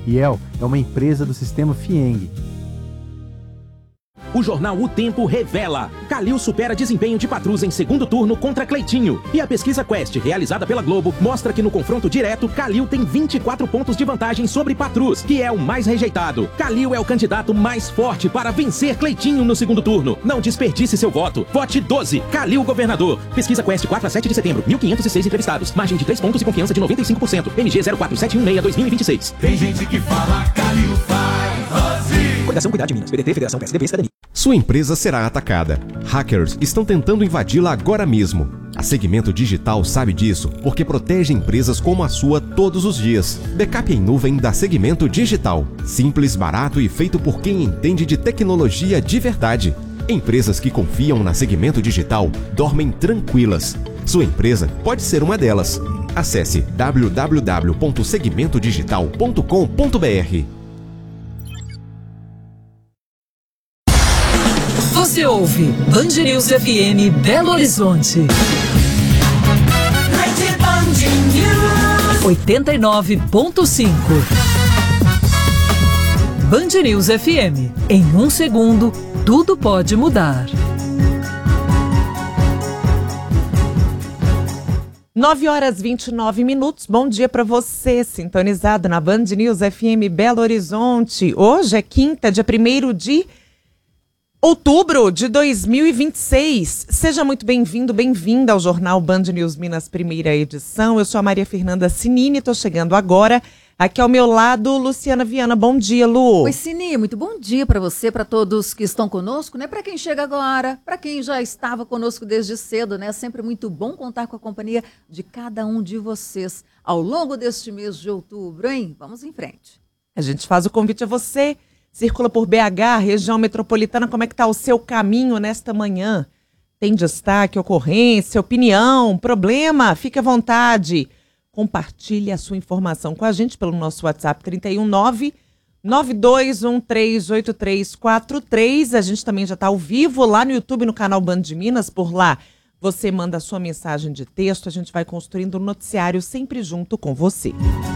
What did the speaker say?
Riel é uma empresa do sistema Fieng. O jornal O Tempo revela: Calil supera desempenho de Patrus em segundo turno contra Cleitinho. E a pesquisa Quest, realizada pela Globo, mostra que no confronto direto, Calil tem 24 pontos de vantagem sobre Patrus, que é o mais rejeitado. Calil é o candidato mais forte para vencer Cleitinho no segundo turno. Não desperdice seu voto. Vote 12. Calil governador. Pesquisa Quest 4 a 7 de setembro. 1.506 entrevistados. Margem de 3 pontos e confiança de 95%. MG 04716-2026. Tem gente que fala Calil faz. Coordenação Cuidar de Minas. PDT, Federação PSDB e Cidadania. Sua empresa será atacada. Hackers estão tentando invadi-la agora mesmo. A Segmento Digital sabe disso porque protege empresas como a sua todos os dias. Backup em nuvem da Segmento Digital. Simples, barato e feito por quem entende de tecnologia de verdade. Empresas que confiam na Segmento Digital dormem tranquilas. Sua empresa pode ser uma delas. Acesse www.segmentodigital.com.br. Você ouve Band News FM Belo Horizonte. 89.5. Band News FM. Em um segundo, tudo pode mudar. 9h29. Bom dia para você, sintonizado na Band News FM Belo Horizonte. Hoje é quinta, dia 1º de outubro de 2026. Seja muito bem-vindo, bem-vinda ao Jornal Band News Minas, primeira edição. Eu sou a Maria Fernanda Sinini, estou chegando agora. Aqui ao meu lado, Luciana Viana. Bom dia, Lu. Oi, Sini, muito bom dia para você, para todos que estão conosco, né? Para quem chega agora, para quem já estava conosco desde cedo, né? Sempre muito bom contar com a companhia de cada um de vocês ao longo deste mês de outubro, hein? Vamos em frente. A gente faz o convite a você. Circula por BH, região metropolitana, como é que está o seu caminho nesta manhã? Tem destaque, ocorrência, opinião, problema? Fique à vontade. Compartilhe a sua informação com a gente pelo nosso WhatsApp 319-9213-8343. A gente também já está ao vivo lá no YouTube, no canal Band de Minas. Por lá, você manda a sua mensagem de texto, a gente vai construindo um noticiário sempre junto com você.